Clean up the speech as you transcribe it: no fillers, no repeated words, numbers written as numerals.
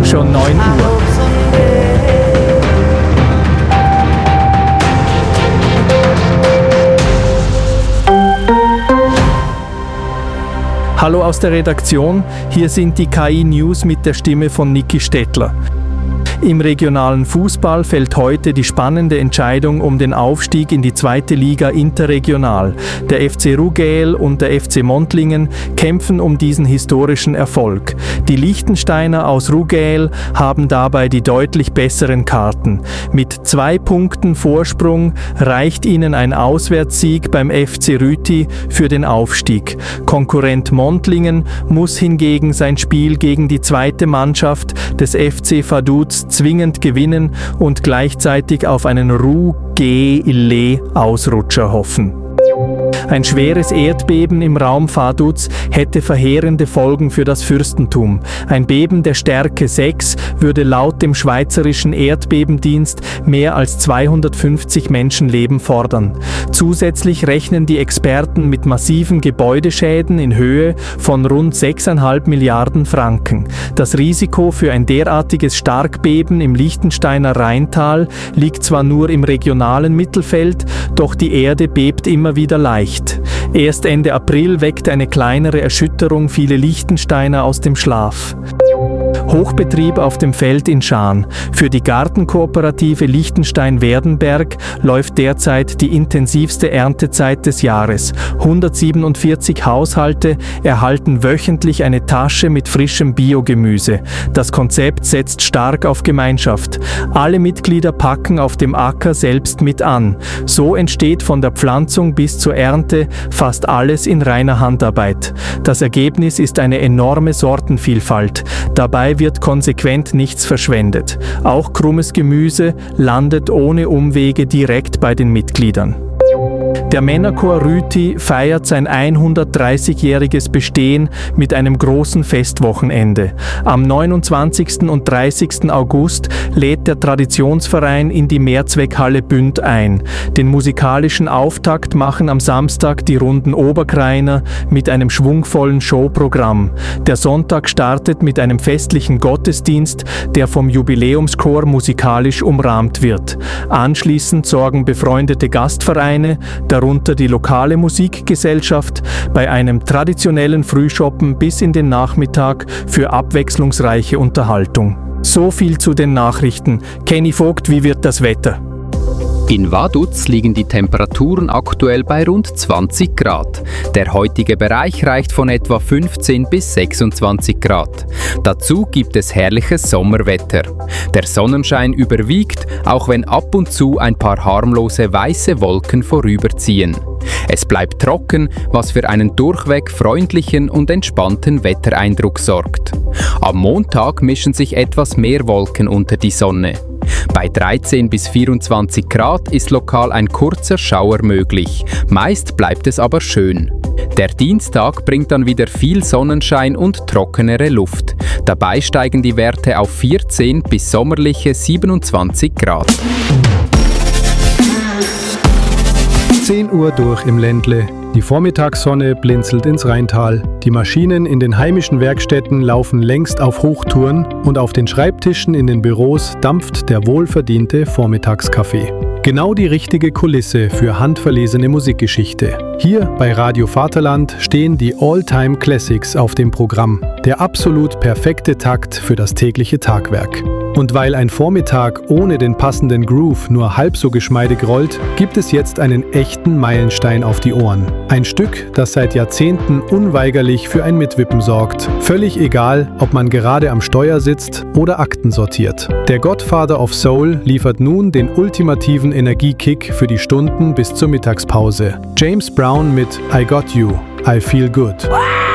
schon 9 Uhr. Hallo aus der Redaktion, hier sind die KI-News mit der Stimme von Niki Stettler. Im regionalen Fußball fällt heute die spannende Entscheidung um den Aufstieg in die 2. Liga interregional. Der FC Rugael und der FC Montlingen kämpfen um diesen historischen Erfolg. Die Liechtensteiner aus Rugael haben dabei die deutlich besseren Karten. Mit 2 Punkten Vorsprung reicht ihnen ein Auswärtssieg beim FC Rüti für den Aufstieg. Konkurrent Montlingen muss hingegen sein Spiel gegen die 2. Mannschaft des FC Vaduz zwingend gewinnen und gleichzeitig auf einen Rugael-Ausrutscher hoffen. Ein schweres Erdbeben im Raum Vaduz hätte verheerende Folgen für das Fürstentum. Ein Beben der Stärke 6 würde laut dem Schweizerischen Erdbebendienst mehr als 250 Menschenleben fordern. Zusätzlich rechnen die Experten mit massiven Gebäudeschäden in Höhe von rund 6,5 Milliarden Franken. Das Risiko für ein derartiges Starkbeben im Liechtensteiner Rheintal liegt zwar nur im regionalen Mittelfeld, doch die Erde bebt immer wieder leicht. Erst Ende April weckte eine kleinere Erschütterung viele Liechtensteiner aus dem Schlaf. Hochbetrieb auf dem Feld in Schaan. Für die Gartenkooperative Liechtenstein-Werdenberg läuft derzeit die intensivste Erntezeit des Jahres. 147 Haushalte erhalten wöchentlich eine Tasche mit frischem Biogemüse. Das Konzept setzt stark auf Gemeinschaft. Alle Mitglieder packen auf dem Acker selbst mit an. So entsteht von der Pflanzung bis zur Ernte fast alles in reiner Handarbeit. Das Ergebnis ist eine enorme Sortenvielfalt. Dabei wird konsequent nichts verschwendet. Auch krummes Gemüse landet ohne Umwege direkt bei den Mitgliedern. Der Männerchor Rüti feiert sein 130-jähriges Bestehen mit einem großen Festwochenende. Am 29. und 30. August lädt der Traditionsverein in die Mehrzweckhalle Bünd ein. Den musikalischen Auftakt machen am Samstag die Runden Oberkreiner mit einem schwungvollen Showprogramm. Der Sonntag startet mit einem festlichen Gottesdienst, der vom Jubiläumschor musikalisch umrahmt wird. Anschließend sorgen befreundete Gastvereine, darunter die lokale Musikgesellschaft, bei einem traditionellen Frühschoppen bis in den Nachmittag für abwechslungsreiche Unterhaltung. So viel zu den Nachrichten. Kenny Vogt, wie wird das Wetter? In Vaduz liegen die Temperaturen aktuell bei rund 20 Grad. Der heutige Bereich reicht von etwa 15 bis 26 Grad. Dazu gibt es herrliches Sommerwetter. Der Sonnenschein überwiegt, auch wenn ab und zu ein paar harmlose weiße Wolken vorüberziehen. Es bleibt trocken, was für einen durchweg freundlichen und entspannten Wettereindruck sorgt. Am Montag mischen sich etwas mehr Wolken unter die Sonne. Bei 13 bis 24 Grad ist lokal ein kurzer Schauer möglich, meist bleibt es aber schön. Der Dienstag bringt dann wieder viel Sonnenschein und trockenere Luft. Dabei steigen die Werte auf 14 bis sommerliche 27 Grad. 10 Uhr durch im Ländle. Die Vormittagssonne blinzelt ins Rheintal. Die Maschinen in den heimischen Werkstätten laufen längst auf Hochtouren und auf den Schreibtischen in den Büros dampft der wohlverdiente Vormittagskaffee. Genau die richtige Kulisse für handverlesene Musikgeschichte. Hier bei Radio Vaterland stehen die All-Time Classics auf dem Programm. Der absolut perfekte Takt für das tägliche Tagwerk. Und weil ein Vormittag ohne den passenden Groove nur halb so geschmeidig rollt, gibt es jetzt einen echten Meilenstein auf die Ohren. Ein Stück, das seit Jahrzehnten unweigerlich für ein Mitwippen sorgt. Völlig egal, ob man gerade am Steuer sitzt oder Akten sortiert. Der Godfather of Soul liefert nun den ultimativen Energiekick für die Stunden bis zur Mittagspause. James Brown mit I Got You, I Feel Good.